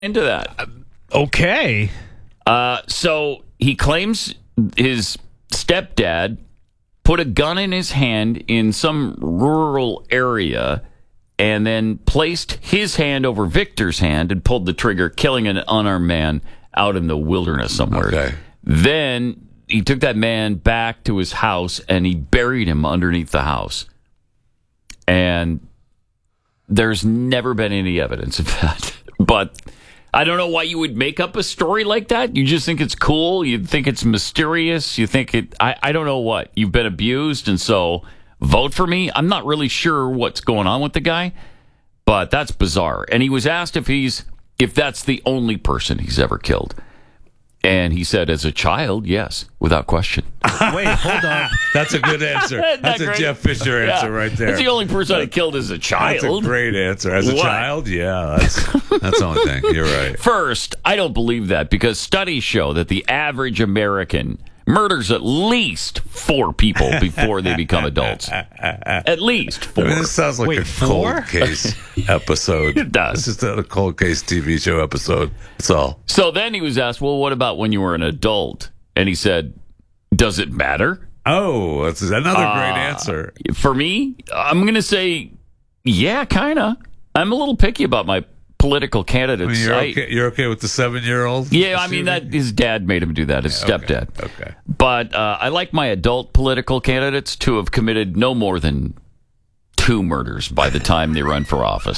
into that. Okay. So he claims his stepdad put a gun in his hand in some rural area and then placed his hand over Victor's hand and pulled the trigger, killing an unarmed man out in the wilderness somewhere. Okay. Then he took that man back to his house and he buried him underneath the house. And there's never been any evidence of that. But I don't know why you would make up a story like that. You just think it's cool. You think it's mysterious. You think it, I don't know what. You've been abused, and so vote for me. I'm not really sure what's going on with the guy, but that's bizarre. And he was asked if that's the only person he's ever killed. And he said, as a child, yes, without question. Wait, hold on. That's a good answer. That's a great? Jeff Fisher answer right there. That's the only person I killed as a child. That's a great answer. As a What? child, yeah, that's the only thing. You're right. First, I don't believe that because studies show that the average American murders at least 4 people before they become adults. At least 4. I mean, this sounds like Wait, a 4? cold case episode. It does. It's just a cold case TV show episode. That's all. So then he was asked, well, what about when you were an adult? And he said, does it matter? Oh, that's another great answer. For me, I'm going to say, yeah, kind of. I'm a little picky about my political candidates. I mean, you're okay with the 7-year-old? Yeah, I mean, that his dad made him do that, his stepdad. Okay. But I like my adult political candidates to have committed no more than 2 murders by the time they run for office.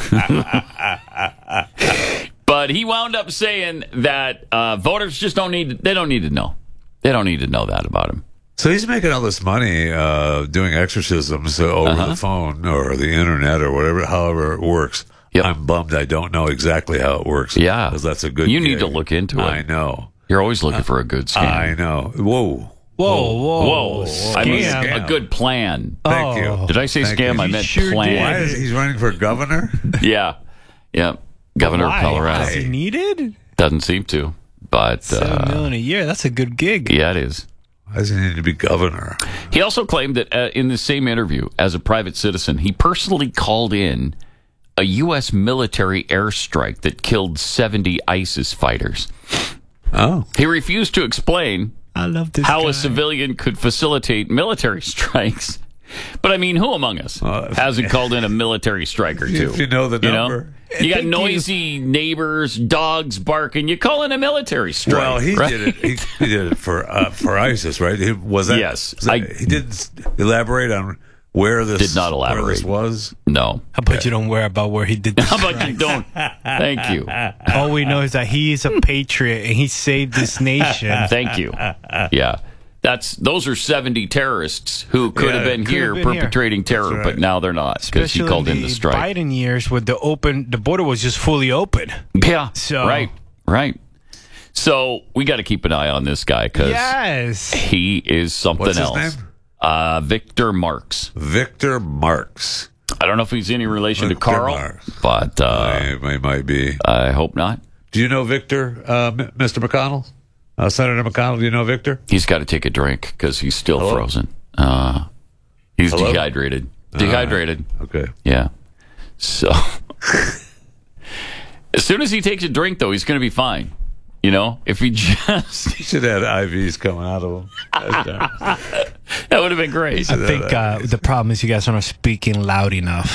But he wound up saying that voters just don't need to know. They don't need to know that about him. So he's making all this money doing exorcisms over the phone or the internet or whatever, however it works. Yep. I'm bummed I don't know exactly how it works. Yeah. Because that's a good You need gig. to look into it. I know. You're always looking for a good scam. I know. Whoa. Whoa. I mean, Scam. a good plan. Thank you. Did I say Thank scam? you. I You meant sure plan. Why is he's running for governor? Yeah. Governor Why? of Colorado. Is he needed? Doesn't seem to. But, $7 million a year. That's a good gig. yeah, it is. Why does he need to be governor? He also claimed that in the same interview, as a private citizen, he personally called in a U.S. military airstrike that killed 70 ISIS fighters. Oh. He refused to explain I love this how guy. a civilian could facilitate military strikes. But I mean, who among us hasn't called in a military strike or two? If you know the number. You got noisy neighbors, dogs barking. You call in a military strike. Well, he right? did it. He did it for ISIS, right? Yes. He didn't elaborate on where this Did not elaborate. where this was. No. How about you don't worry about where he did this? How about you don't? Thank you. All we know is that he is a patriot and he saved this nation. Thank you. Yeah. Those are 70 terrorists who could have been could here have been perpetrating here. terror, That's right. but now they're not because he Especially called in the strike. Biden years with the border was just fully open. Yeah. So- Right. So we got to keep an eye on this guy because Yes. he is something What's his else. name? Victor Marks. Victor Marks. I don't know if he's any relation to Victor Carl, Marks. but He might be. I hope not. Do you know Victor, Mr. McConnell? Senator McConnell, do you know Victor? He's got to take a drink because he's still frozen. He's Hello? dehydrated. Dehydrated. Okay. Yeah. So, as soon as he takes a drink, though, he's going to be fine. You know, if he just He should have had IVs coming out of him. that would have been great. I think the problem is you guys are not speaking loud enough.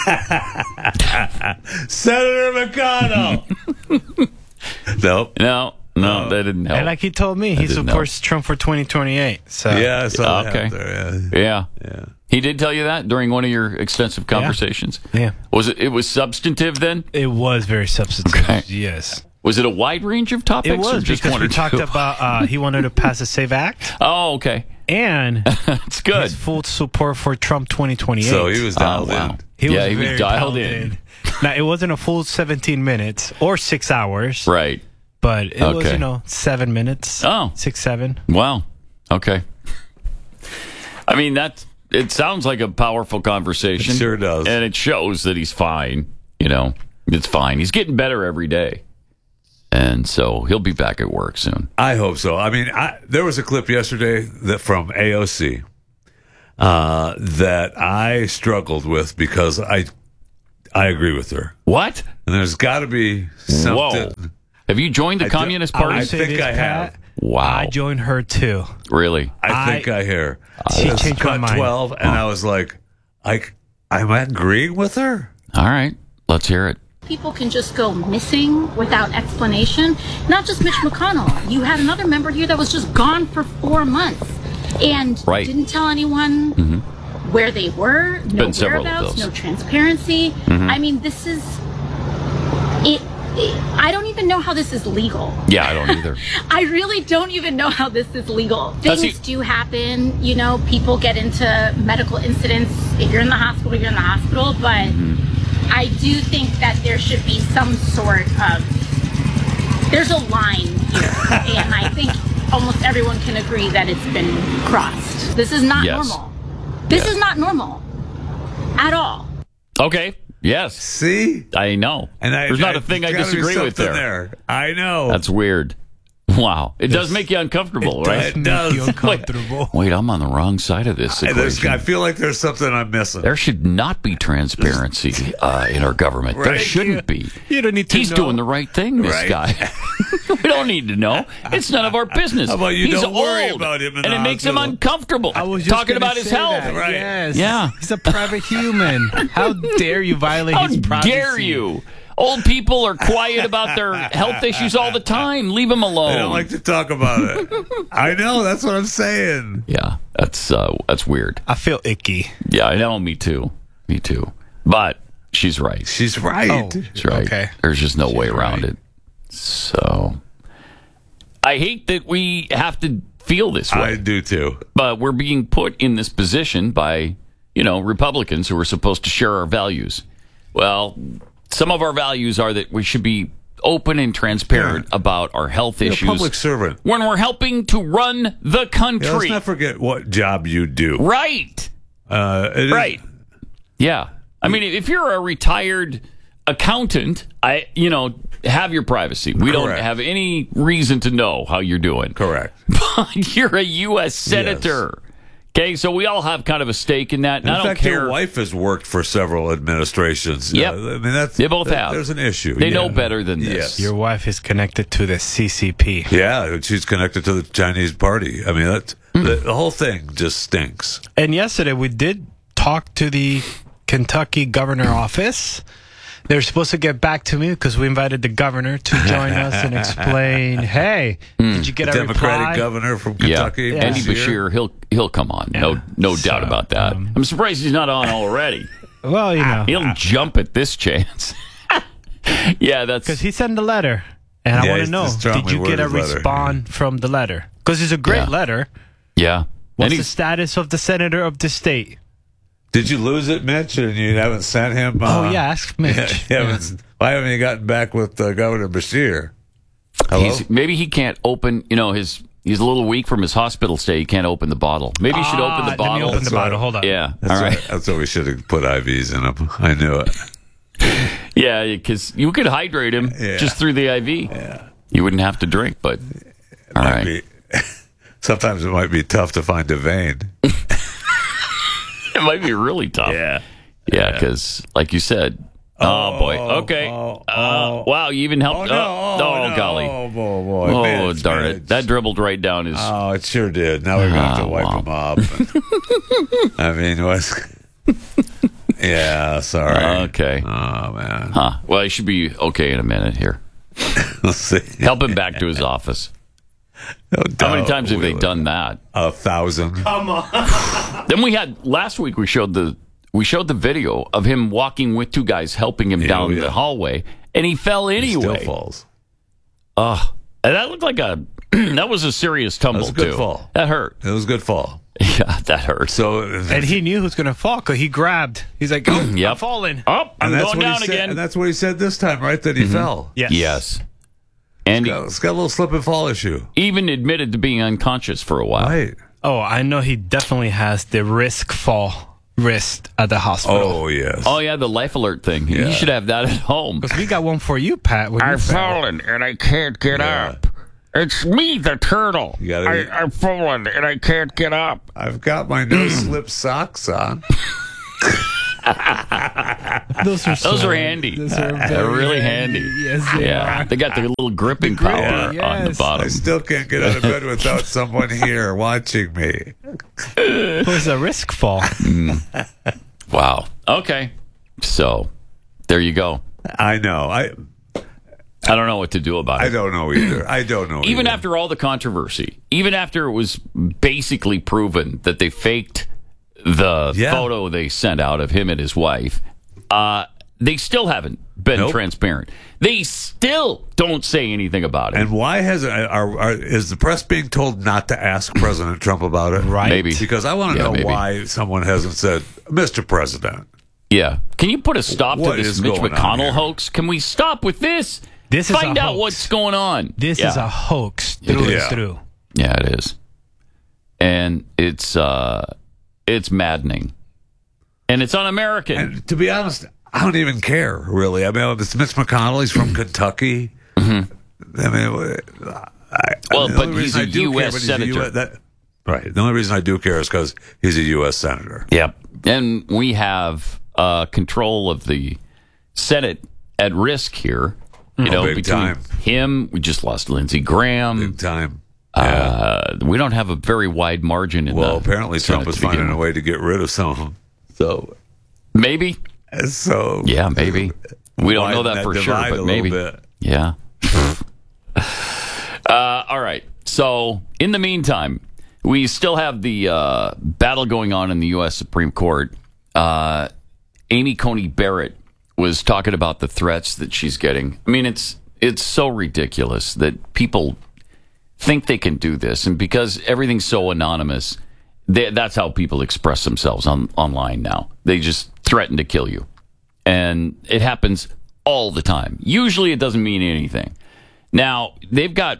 Senator McConnell. Nope. No, that didn't help. And like he told me, he didn't supports Trump for 2028. So Yeah, I saw that Okay. there, yeah. Yeah. He did tell you that during one of your extensive conversations. Yeah. Was it? It was substantive then. It was very substantive. Okay. Yes. Was it a wide range of topics? It was or just because one we or talked two? about he wanted to pass a SAVE Act Oh, okay. and That's good. his full support for Trump 2028. So he was dialed wow. in. He Yeah, he was very dialed in. Now, it wasn't a full 17 minutes or 6 hours, Right. but it was, Okay. 7 minutes. Oh. 6, 7. Wow. Okay. I mean, it sounds like a powerful conversation. It sure does. And it shows that he's fine. It's fine. He's getting better every day. And so he'll be back at work soon. I hope so. I mean, there was a clip yesterday from AOC that I struggled with because I agree with her. What? And there's got to be something. Whoa. Have you joined the Communist Party? I think I have. Wow. I joined her too. Really? I think I hear. She changed my mind. 12, and I was like, am I agreeing with her? All right. Let's hear it. People can just go missing without explanation. Not just Mitch McConnell. You had another member here that was just gone for 4 months and didn't tell anyone where they were. No whereabouts, no transparency. I mean, this is it. I don't even know how this is legal. Yeah, I don't either. I really don't even know how this is legal. Things do happen. You know, people get into medical incidents. If you're in the hospital, you're in the hospital. But I do think that there should be some sort of... There's a line here. And I think almost everyone can agree that it's been crossed. This is not normal. This is not normal. At all. Okay. Yes. See? I know. And there's not a thing I disagree with there. I know. That's weird. Wow. It does make you uncomfortable, right? It does. Make you uncomfortable. Wait, I'm on the wrong side of this equation. I feel like there's something I'm missing. There should not be transparency in our government. There shouldn't be. You don't need to He's know. doing the right thing, this guy. We don't need to know. It's none of our business. How about you He's don't worry old, about him in and the it makes him hospital. uncomfortable. I was just talking gonna about his say health. that. Right. Yes. Yeah. He's a private human. How dare you violate How his privacy? dare you? Old people are quiet about their health issues all the time. Leave them alone. I don't like to talk about it. I know. That's what I'm saying. Yeah, that's weird. I feel icky. Yeah, I know. Me too. Me too. But she's right. She's right. Oh. She's right. Okay. There's just no way around it. So I hate that we have to feel this way. I do too. But we're being put in this position by, Republicans who are supposed to share our values. Well, some of our values are that we should be open and transparent about our health issues. You're a public servant. When we're helping to run the country. Let's not forget what job you do. Right. Right. Yeah. I mean, if you're a retired accountant, have your privacy. We don't have any reason to know how you're doing. Correct. But you're a U.S. senator. Okay, so we all have kind of a stake in that. And I don't care. Your wife has worked for several administrations. Yep. I mean, they both have. There's an issue. They know better than this. Yes. Your wife is connected to the CCP. Yeah, she's connected to the Chinese party. I mean, the whole thing just stinks. And yesterday we did talk to the Kentucky governor office. They're supposed to get back to me because we invited the governor to join us and explain, hey, did you get a Democratic reply? governor from Kentucky? Yeah. Andy Bashir, he'll come on. Yeah. No doubt about that. I'm surprised he's not on already. Well, He'll jump at this chance. Yeah, that's... Because he sent a letter. And I want to know, did you get a response from the letter? Because it's a great letter. Yeah. What's the status of the senator of the state? Did you lose it, Mitch, and you haven't sent him? Ask Mitch. Why haven't you gotten back with Governor Bashir? Hello? Maybe he can't open, he's a little weak from his hospital stay. He can't open the bottle. Maybe you should open the bottle. Let me open the bottle. Hold on. Yeah. All right. That's what we should have put IVs in him. I knew it. Yeah, because you could hydrate him just through the IV. Yeah. You wouldn't have to drink, but all right. Sometimes it might be tough to find a vein. It might be really tough. Yeah, because like you said, boy. Okay. Wow, you even helped. Golly. Oh, boy. Oh, darn it. That dribbled right down his... Oh, it sure did. Now we're going to have to wipe him up. I mean, yeah, sorry. Okay. Oh, man. Huh. Well, he should be okay in a minute here. Let's see. Help him back to his office. How many times have they done that? 1,000. Come on. Then we had last week. We showed the video of him walking with two guys helping him down the hallway, and he fell anyway. He still falls. And that looked like that was a serious tumble. That was a good too. fall. That hurt. It was a good fall. Yeah, that hurt. So, and he knew who's going to fall because he grabbed. He's like, I'm falling. Oh, I'm going down said, again. And that's what he said this time, right? That he fell. Yes. And it's got a little slip and fall issue. Even admitted to being unconscious for a while. Right. Oh, I know he definitely has the wrist at the hospital. Oh, yes. Oh, yeah, the life alert thing. You should have that at home. Because we got one for you, Pat. I've fallen and I can't get up. It's me, the turtle. I've fallen and I can't get up. I've got my no-slip socks on. Those are handy. Those are They're really handy. Yes, they are. They got their little gripping power on the yes. bottom. I still can't get out of bed without someone here watching me. It was a risk fall. Wow. Okay. So, there you go. I know. I don't know what to do about it. I don't know either. Even after all the controversy, even after it was basically proven that they faked the photo they sent out of him and his wife, they still haven't been transparent. They still don't say anything about it. And why is the press being told not to ask President Trump about it? Right. Maybe. Because I want to know why someone hasn't said, Mr. President. Yeah. Can you put a stop to this Mitch going on McConnell here? hoax? Can we stop with this? This is Find a out hoax. what's going on. This is a hoax through and through. Yeah, it is. And it's maddening. And it's un-American. And to be honest, I don't even care, really. I mean, it's Mitch McConnell. He's from Kentucky. Mm-hmm. I mean, but he's a U.S. senator. Right. The only reason I do care is because he's a U.S. senator. Yep. And we have control of the Senate at risk here. You know, big between time. him, we just lost Lindsey Graham. Big time. Yeah. We don't have a very wide margin in Well, apparently Trump is finding a way to get rid of some of them. So maybe. So yeah, maybe. We don't know that for sure, but maybe. Yeah. All right. So in the meantime, we still have the battle going on in the U.S. Supreme Court. Amy Coney Barrett was talking about the threats that she's getting. I mean, it's so ridiculous that people think they can do this, and because everything's so anonymous, that's how people express themselves online now. They just threaten to kill you, and it happens all the time. Usually, it doesn't mean anything. Now they've got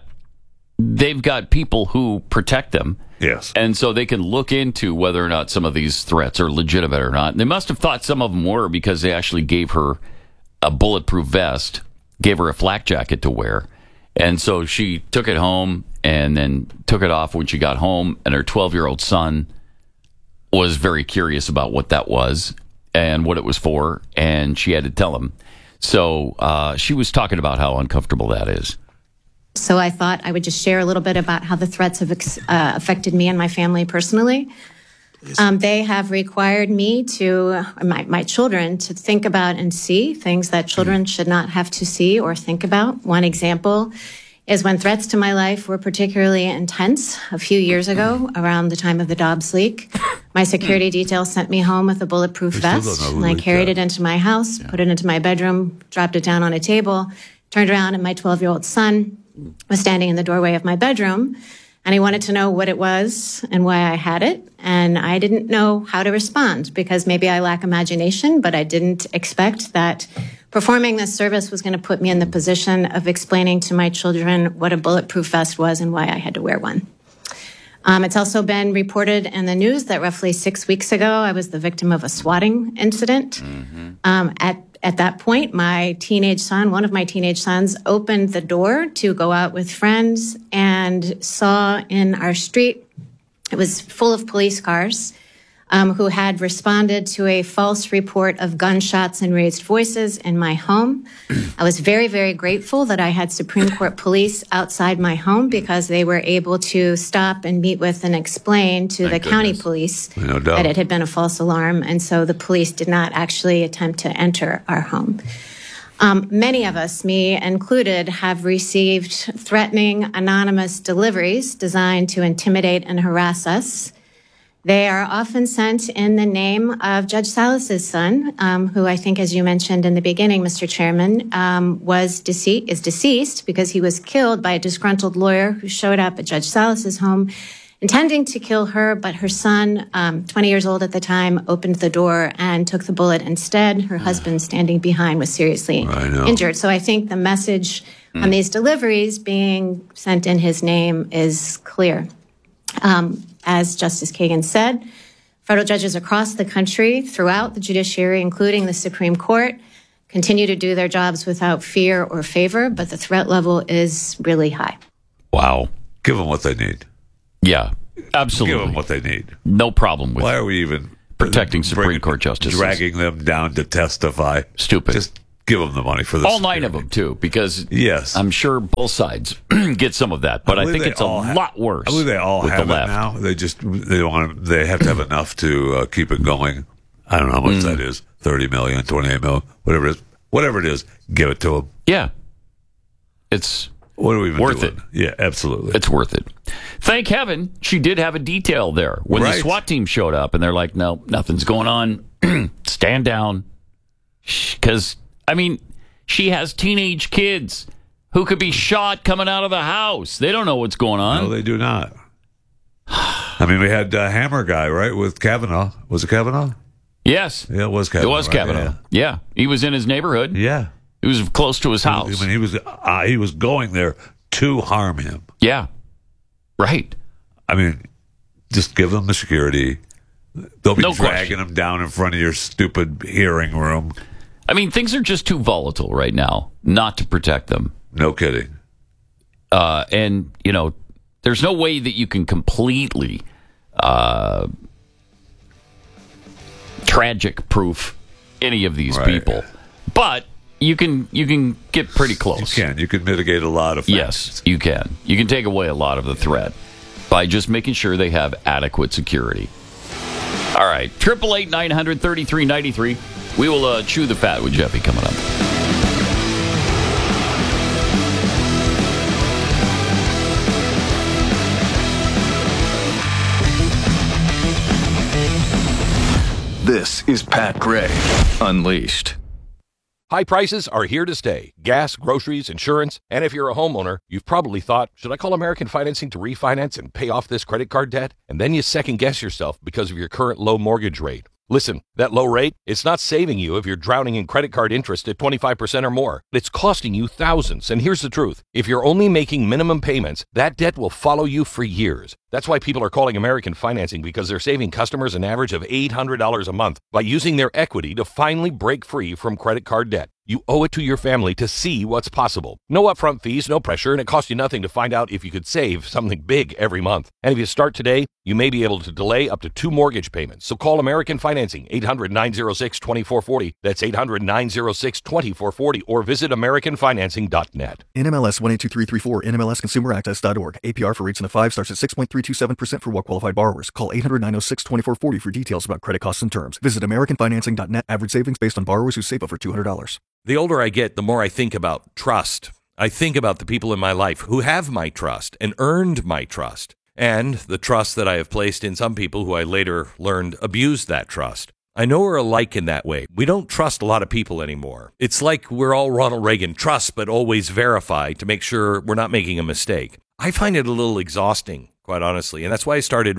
people who protect them. Yes. And so they can look into whether or not some of these threats are legitimate or not. And they must have thought some of them were, because they actually gave her a bulletproof vest, gave her a flak jacket to wear. And so she took it home and then took it off when she got home. And her 12-year-old son was very curious about what that was and what it was for. And she had to tell him. So she was talking about how uncomfortable that is. So I thought I would just share a little bit about how the threats have affected me and my family personally. They have required me my children to think about and see things that children should not have to see or think about. One example is when threats to my life were particularly intense a few years ago, around the time of the Dobbs leak. My security detail sent me home with a bulletproof vest, and I carried it into my house, put it into my bedroom, dropped it down on a table, turned around, and my 12-year-old son was standing in the doorway of my bedroom, and he wanted to know what it was and why I had it. And I didn't know how to respond, because maybe I lack imagination, but I didn't expect that performing this service was going to put me in the position of explaining to my children what a bulletproof vest was and why I had to wear one. It's also been reported in the news that roughly 6 weeks ago, I was the victim of a swatting incident. At that point, one of my teenage sons, opened the door to go out with friends and saw in our street, it was full of police cars, who had responded to a false report of gunshots and raised voices in my home. I was very, very grateful that I had Supreme Court police outside my home, because they were able to stop and meet with and explain to the county police that it had been a false alarm. And so the police did not actually attempt to enter our home. Many of us, me included, have received threatening anonymous deliveries designed to intimidate and harass us. They are often sent in the name of Judge Salas's son, who I think, as you mentioned in the beginning, Mr. Chairman, is deceased because he was killed by a disgruntled lawyer who showed up at Judge Salas's home intending to kill her, but her son, 20 years old at the time, opened the door and took the bullet instead. Her husband, standing behind, was seriously injured. So I think the message on these deliveries being sent in his name is clear. As Justice Kagan said, federal judges across the country, throughout the judiciary, including the Supreme Court, continue to do their jobs without fear or favor, but the threat level is really high. Wow. Give them what they need. Yeah, absolutely. Give them what they need. No problem with Why are we even protecting Supreme Court justices. Dragging them down to testify. Stupid. Just give them the money for this. All 9 of them, too, because yes. I'm sure both sides get some of that. But I think it's a lot worse. I believe they all with have the it left. now. They have to have enough to keep it going. I don't know how much that is. 30 million, 28 million, whatever it is, give it to them. Yeah. It's what are we even worth doing? it. Yeah, absolutely. It's worth it. Thank heaven she did have a detail there when the SWAT team showed up and they're like, no, nothing's going on. Stand down. Because, I mean, she has teenage kids who could be shot coming out of the house. They don't know what's going on. No, they do not. I mean, we had Hammer guy, right, with Kavanaugh. Was it Kavanaugh? Yes. Yeah, it was Kavanaugh. It was Kavanaugh. Yeah. He was in his neighborhood. Yeah. He was close to his house. I mean, he was going there to harm him. Yeah. Right. I mean, just give them the security. They'll be dragging question. them down in front of your stupid hearing room. I mean, things are just too volatile right now not to protect them. No kidding. And, you know, there's no way that you can completely tragic proof any of these people. But you can get pretty close. You can mitigate a lot of things. Yes, you can. You can take away a lot of the threat by just making sure they have adequate security. All right, 888-900-3393. We will chew the fat with Jeffy coming up. This is Pat Gray Unleashed. High prices are here to stay. Gas, groceries, insurance. And if you're a homeowner, you've probably thought, should I call American Financing to refinance and pay off this credit card debt? And then you second guess yourself because of your current low mortgage rate. Listen, that low rate, it's not saving you if you're drowning in credit card interest at 25% or more. It's costing you thousands. And here's the truth. If you're only making minimum payments, that debt will follow you for years. That's why people are calling American Financing, because they're saving customers an average of $800 a month by using their equity to finally break free from credit card debt. You owe it to your family to see what's possible. No upfront fees, no pressure, and it costs you nothing to find out if you could save something big every month. And if you start today, you may be able to delay up to 2 mortgage payments. So call American Financing, 800-906-2440. That's 800-906-2440, or visit AmericanFinancing.net. NMLS 182334, NMLSConsumerAccess.org. APR for rates in the 5 starts at 6.327% for well-qualified borrowers. Call 800-906-2440 for details about credit costs and terms. Visit AmericanFinancing.net. Average savings based on borrowers who save over $200. The older I get, the more I think about trust. I think about the people in my life who have my trust and earned my trust, and the trust that I have placed in some people who I later learned abused that trust. I know we're alike in that way. We don't trust a lot of people anymore. It's like we're all Ronald Reagan, trust but always verify to make sure we're not making a mistake. I find it a little exhausting, quite honestly, and that's why I started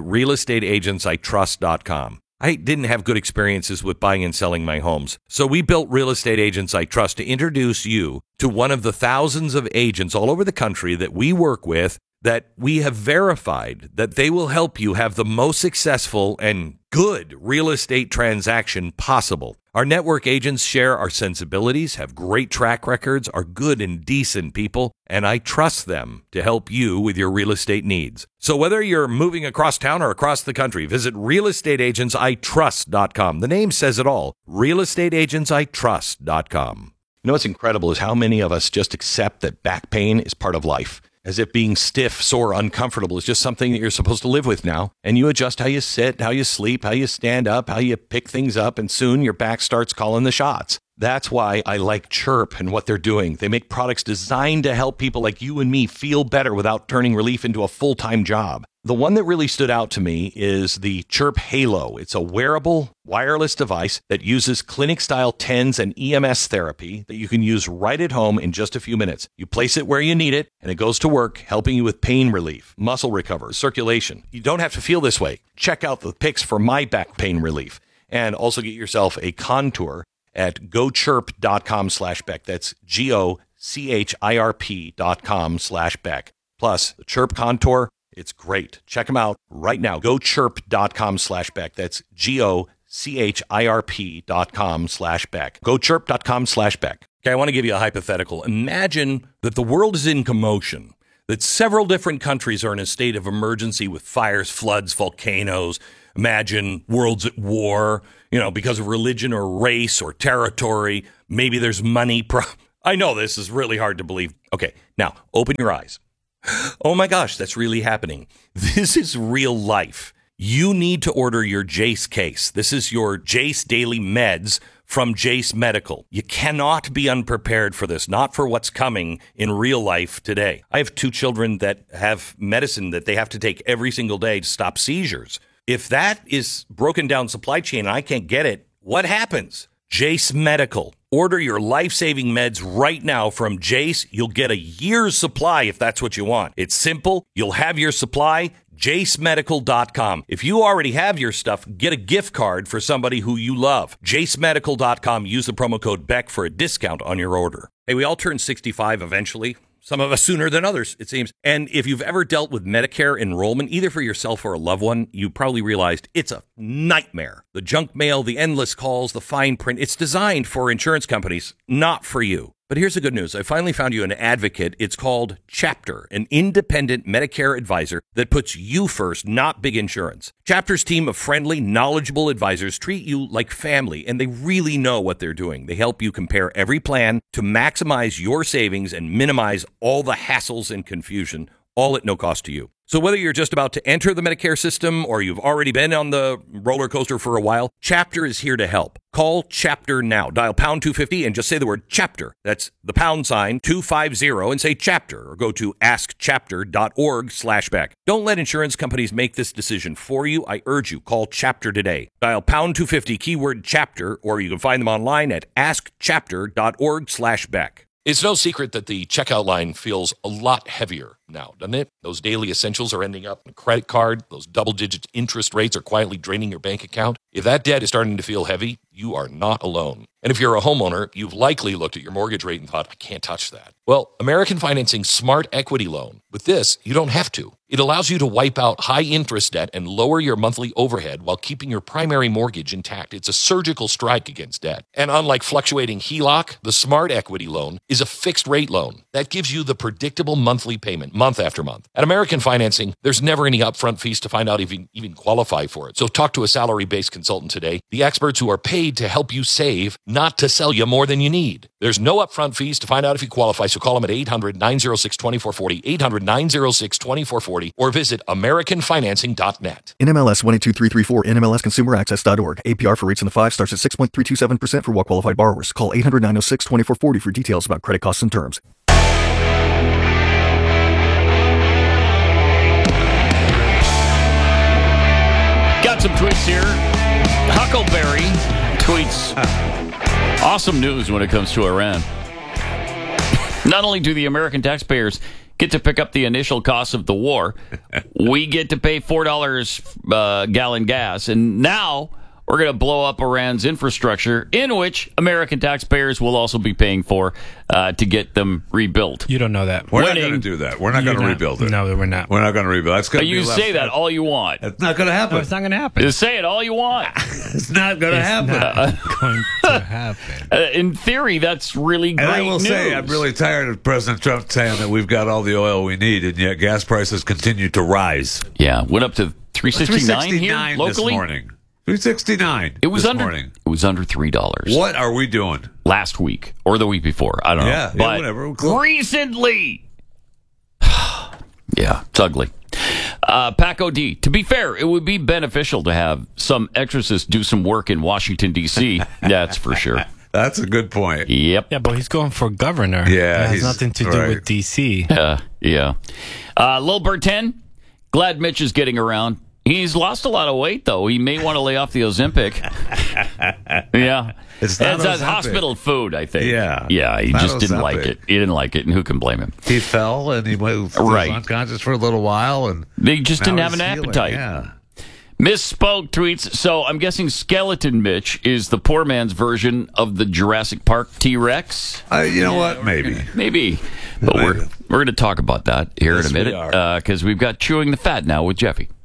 realestateagentsitrust.com. I didn't have good experiences with buying and selling my homes. So we built Real Estate Agents I Trust to introduce you to one of the thousands of agents all over the country that we work with, that we have verified that they will help you have the most successful and good real estate transaction possible. Our network agents share our sensibilities, have great track records, are good and decent people, and I trust them to help you with your real estate needs. So whether you're moving across town or across the country, visit realestateagentsitrust.com. The name says it all, realestateagentsitrust.com. You know what's incredible is how many of us just accept that back pain is part of life, as if being stiff, sore, uncomfortable is just something that you're supposed to live with now. And you adjust how you sit, how you sleep, how you stand up, how you pick things up, and soon your back starts calling the shots. That's why I like Chirp and what they're doing. They make products designed to help people like you and me feel better without turning relief into a full-time job. The one that really stood out to me is the Chirp Halo. It's a wearable, wireless device that uses clinic-style TENS and EMS therapy that you can use right at home in just a few minutes. You place it where you need it, and it goes to work, helping you with pain relief, muscle recovery, circulation. You don't have to feel this way. Check out the pics for my back pain relief, and also get yourself a Contour at gochirp.com/Beck. That's GOCHIRP.com/Beck. Plus, the Chirp Contour, it's great. Check them out right now. GoChirp.com/Beck. That's GOCHIRP.com/Beck. GoChirp.com/Beck. Okay, I want to give you a hypothetical. Imagine that the world is in commotion, that several different countries are in a state of emergency with fires, floods, volcanoes. Imagine worlds at war, because of religion or race or territory. Maybe there's money. I know this is really hard to believe. Okay, now open your eyes. Oh my gosh, that's really happening. This is real life. You need to order your Jace case. This is your Jace Daily Meds from Jace Medical. You cannot be unprepared for this, not for what's coming in real life today. I have 2 children that have medicine that they have to take every single day to stop seizures. If that is broken down supply chain and I can't get it, what happens? Jace Medical. Order your life-saving meds right now from Jace. You'll get a year's supply if that's what you want. It's simple. You'll have your supply. JaceMedical.com. If you already have your stuff, get a gift card for somebody who you love. JaceMedical.com. Use the promo code BECK for a discount on your order. Hey, we all turn 65 eventually. Some of us sooner than others, it seems. And if you've ever dealt with Medicare enrollment, either for yourself or a loved one, you probably realized it's a nightmare. The junk mail, the endless calls, the fine print, it's designed for insurance companies, not for you. But here's the good news. I finally found you an advocate. It's called Chapter, an independent Medicare advisor that puts you first, not big insurance. Chapter's team of friendly, knowledgeable advisors treat you like family, and they really know what they're doing. They help you compare every plan to maximize your savings and minimize all the hassles and confusion, all at no cost to you. So whether you're just about to enter the Medicare system or you've already been on the roller coaster for a while, Chapter is here to help. Call Chapter now. Dial pound 250 and just say the word Chapter. That's the pound sign 250 and say Chapter, or go to askchapter.org/Beck. Don't let insurance companies make this decision for you. I urge you, call Chapter today. Dial pound 250 keyword Chapter, or you can find them online at askchapter.org/Beck. It's no secret that the checkout line feels a lot heavier now, doesn't it? Those daily essentials are ending up in a credit card. Those double-digit interest rates are quietly draining your bank account. If that debt is starting to feel heavy, you are not alone. And if you're a homeowner, you've likely looked at your mortgage rate and thought, I can't touch that. Well, American Financing Smart Equity Loan. With this, you don't have to. It allows you to wipe out high-interest debt and lower your monthly overhead while keeping your primary mortgage intact. It's a surgical strike against debt. And unlike fluctuating HELOC, the Smart Equity Loan is a fixed-rate loan that gives you the predictable monthly payment, month after month. At American Financing, there's never any upfront fees to find out if you even qualify for it. So talk to a salary-based consultant today, the experts who are paid to help you save, not to sell you more than you need. There's no upfront fees to find out if you qualify, so call them at 800-906-2440, 800-906-2440, or visit AmericanFinancing.net. NMLS 122334, NMLSConsumerAccess.org. APR for rates in the 5 starts at 6.327% for well-qualified borrowers. Call 800-906-2440 for details about credit costs and terms. Got some tweets here. Huckleberry tweets awesome news when it comes to Iran. Not only do the American taxpayers get to pick up the initial cost of the war, we get to pay $4 gallon gas, and now we're going to blow up Iran's infrastructure, in which American taxpayers will also be paying for to get them rebuilt. You don't know that. We're not going to do that. We're not going to rebuild it. No, we're not. We're not going to rebuild. That's You say that all you want. It's not going to happen. No, it's not going to happen. Just say it all you want. It's not going to happen. Not going to happen. In theory, that's really great And I will news. say, I'm really tired of President Trump saying that we've got all the oil we need, and yet gas prices continue to rise. Yeah, went up to $3.69 here locally. This morning. $3.69. It was this under. morning. It was under $3. What are we doing? Last week or the week before? I don't know. Yeah, but whatever. Recently, yeah, it's ugly. Pac OD. To be fair, it would be beneficial to have some exorcist do some work in Washington D.C. That's for sure. That's a good point. Yep. Yeah, but he's going for governor. Yeah, it has nothing to do with D.C. Yeah. Lil Bird 10. Glad Mitch is getting around. He's lost a lot of weight, though. He may want to lay off the Ozempic. Yeah. It's not That's hospital food, I think. Yeah. Yeah, he just didn't Ozempic. like it. He didn't like it, and who can blame him? He fell, and he was unconscious for a little while. And they just didn't have an healing. appetite. Yeah. Misspoke tweets. So I'm guessing Skeleton Mitch is the poor man's version of the Jurassic Park T-Rex? You know what? Maybe. But Maybe. we're going to talk about that here Yes, in a minute we are. because we've got Chewing the Fat now with Jeffy.